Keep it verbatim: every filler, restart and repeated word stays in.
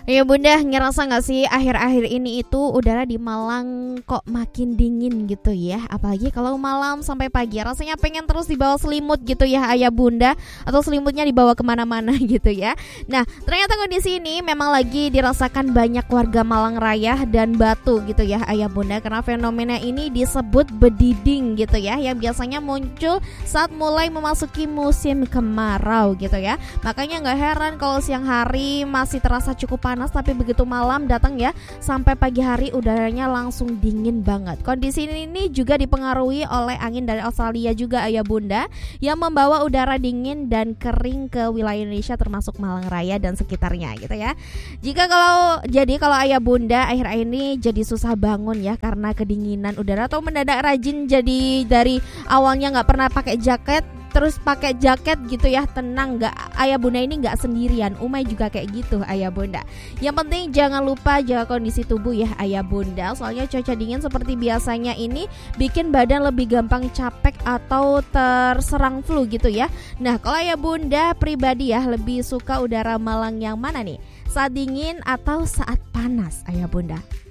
Ya bunda, ngerasa gak sih akhir-akhir ini itu udara di Malang kok makin dingin gitu ya. Apalagi kalau malam sampai pagi, rasanya pengen terus dibawa selimut gitu ya ayah bunda. Atau selimutnya dibawa kemana-mana gitu ya. Nah ternyata kondisi ini memang lagi dirasakan banyak warga Malang Raya dan Batu gitu ya ayah bunda. Karena fenomena ini disebut bediding gitu ya, yang biasanya muncul saat mulai memasuki musim kemarau gitu ya. Makanya gak heran kalau siang hari masih terasa cukup panas, tapi begitu malam datang ya, sampai pagi hari udaranya langsung dingin banget. Kondisi ini juga dipengaruhi oleh angin dari Australia juga ayah bunda, yang membawa udara dingin dan kering ke wilayah Indonesia termasuk Malang Raya dan sekitarnya gitu ya. Jika kalau jadi kalau ayah bunda akhir-akhir ini jadi susah bangun ya karena kedinginan udara, atau mendadak rajin jadi dari awalnya nggak pernah pakai jaket terus pakai jaket gitu ya, tenang, nggak, ayah bunda ini nggak sendirian, Umay juga kayak gitu ayah bunda. Yang penting jangan lupa jaga kondisi tubuh ya ayah bunda, soalnya cuaca dingin seperti biasanya ini bikin badan lebih gampang capek atau terserang flu gitu ya. Nah kalau ayah bunda pribadi ya lebih suka udara Malang yang mana nih, saat dingin atau saat panas ayah bunda?